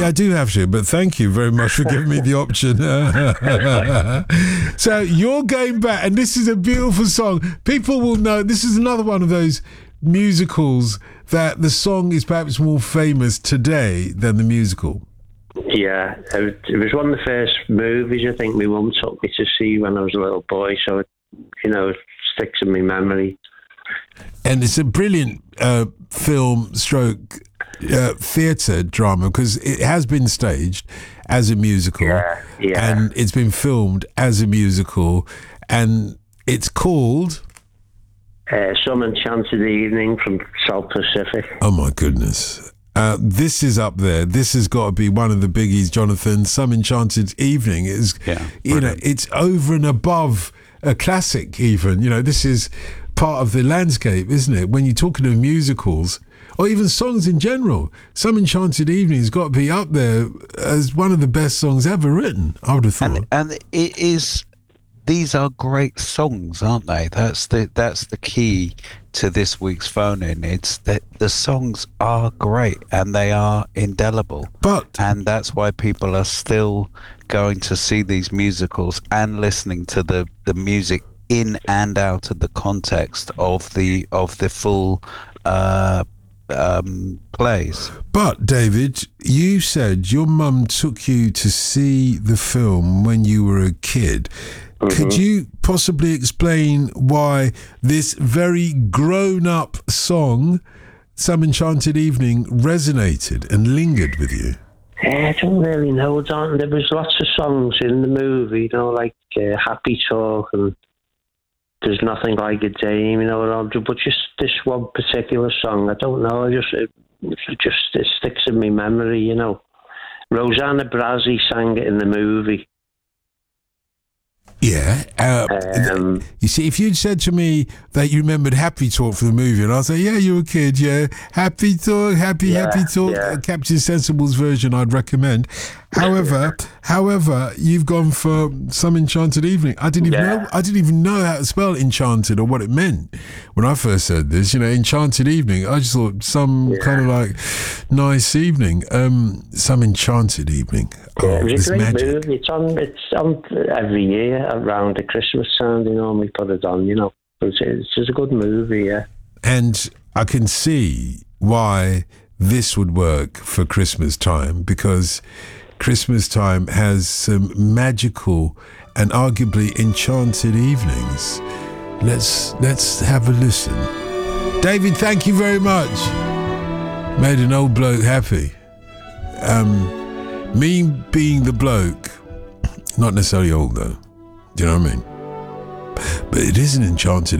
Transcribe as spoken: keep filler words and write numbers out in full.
I do have to, but thank you very much for giving me the option. So you're going back, and this is a beautiful song. People will know this is another one of those musicals that the song is perhaps more famous today than the musical. Yeah, it was one of the first movies I think my mum took me to see when I was a little boy, so it, you know, it sticks in my memory. And it's a brilliant uh, film stroke uh, theatre drama, because it has been staged as a musical, yeah, yeah. and it's been filmed as a musical, and it's called uh, Some Enchanted Evening from South Pacific. Oh my goodness. Uh, this is up there. This has got to be one of the biggies, Jonathan. Some Enchanted Evening is, yeah, you know, it's over and above a classic even. You know, this is part of the landscape, isn't it? When you're talking of musicals or even songs in general, Some Enchanted Evening has got to be up there as one of the best songs ever written, I would have thought. And, and it is, these are great songs, aren't they? That's the that's the key to this week's phone-in. It's that the songs are great and they are indelible. But and that's why people are still going to see these musicals and listening to the, the music in and out of the context of the of the full uh, um, plays. But David, you said your mum took you to see the film when you were a kid. Mm-hmm. Could you possibly explain why this very grown-up song, Some Enchanted Evening, resonated and lingered with you? I don't really know, Don. There was lots of songs in the movie, you know, like uh, Happy Talk and There's Nothing Like a Dame, you know, but just this one particular song, I don't know, I just it, it just it sticks in my memory, you know. Rosanna Brazzi sang it in the movie. Yeah. Uh, um, you see, if you'd said to me that you remembered Happy Talk from the movie, and I'd say, yeah, you were a kid, yeah. Happy Talk, Happy, yeah, Happy Talk, yeah. uh, Captain Sensible's version I'd recommend. However, however, you've gone for Some Enchanted Evening. I didn't even yeah. know I didn't even know how to spell enchanted or what it meant when I first heard this. You know, Enchanted Evening. I just thought some yeah. kind of like nice evening. Um, some Enchanted Evening. Oh, yeah, it was a great magic. movie. It's on. It's on every year around the Christmas time. They normally put it on. You know, it's, it's just a good movie. Yeah. And I can see why this would work for Christmas time, because Christmas time has some magical and arguably enchanted evenings. Let's let's have a listen. David, thank you very much. Made an old bloke happy. Um, me being the bloke, not necessarily old though. Do you know what I mean? But it is an enchanted